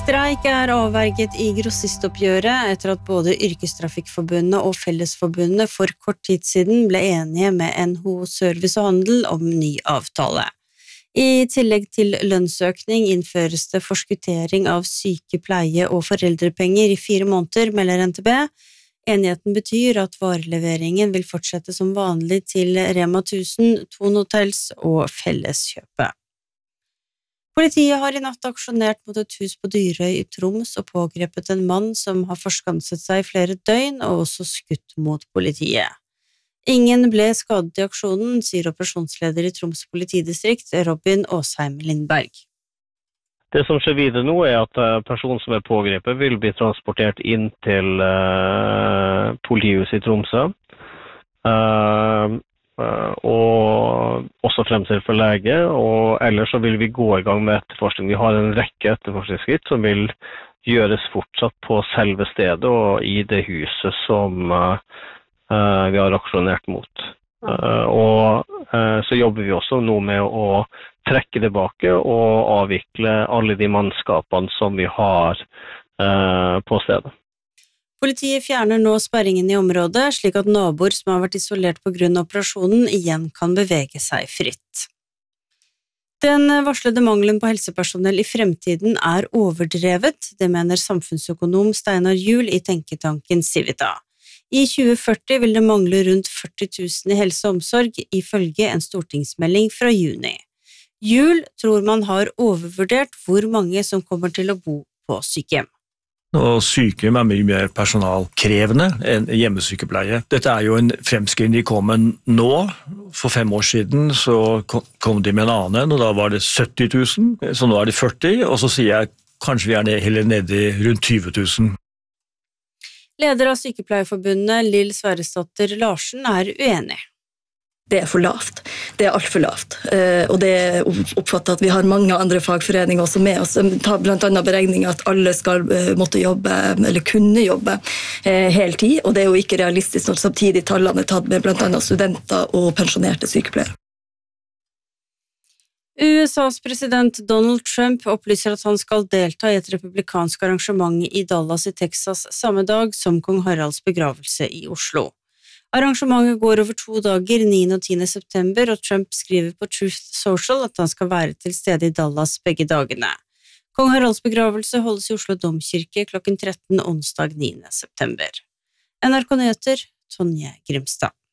Streik avverget I grossistoppgjøret etter at både Yrkestrafikkforbundet og Fellesforbundet for kort tid siden ble enige med NHO Service og Handel om ny avtale. I tillegg til lønnsøkning innføres det forskuttering av sykepleie- og foreldrepenger I 4 måneder, melder NTB. Enigheten betyr at vareleveringen vil fortsette som vanlig til Rema 1000, Thon Hotels og Felleskjøpet. Politiet har I natt aksjonert mot et hus på Dyrøy I Troms og pågrepet en mann som har forskanset seg I flere døgn og også skutt mot politiet. Ingen ble skadet I aksjonen, sier operasjonsleder I Troms politidistrikt, Robin Åsheim Lindberg. Det som skjer videre nå at personen som pågrepet vil bli transportert inn til politihuset I Tromsø. Og også fremstilt for lege, og ellers så vil vi gå I gang med etterforskning. Vi har en rekke etterforskningsskritt som vil gjøres fortsatt på selve stedet og I det huset som vi har aksjonert mot. Så jobber vi også nå med å trekke tilbake og avvikle alle de mannskapene som vi har på stedet. Politiet fjerner nå sperringen I området, slik at naboer som har vært isolert på grunn av operasjonen igjen kan bevege seg fritt. Den varslede mangelen på helsepersonell I fremtiden overdrevet, det mener samfunnsøkonom Steinar Juel I tenketanken Civita. I 2040 vil det mangle rundt 40 000 I helse og omsorg, ifølge en stortingsmelding fra juni. Juel tror man har overvurdert hvor mange som kommer til å bo på sykehjem. Og sykehjem mye mer personalkrevende enn hjemmesykepleie. Dette jo en fremskrivning de kom med nå. For 5 år siden så kom de med en annen, og da var det 70 000, så nå det 40, og så sier jeg kanskje vi heller nede I rundt 20 000. Leder av Sykepleierforbundet, Lill Sverresdatter Larsen, uenig. Det for lavt. Det alt for lavt. Og det oppfattet at vi har mange andre fagforeninger også med oss. Ta blant annet beregninger at alle skal måtte jobbe, eller kunne jobbe hele tid, og det jo ikke realistisk når samtidig tallene tatt med blant annet studenter og pensjonerte sykepleiere. USAs president Donald Trump opplyser at han skal delta I et republikansk arrangement I Dallas I Texas samme dag som kong Haralds begravelse I Oslo. Arrangementet går over 2 dager, 9. og 10. september, og Trump skriver på Truth Social at han skal være til stede I Dallas begge dagene. Kong Haralds begravelse holdes I Oslo Domkirke klokken 13 onsdag 9. september. NRK Nyheter, Tonje Grimstad.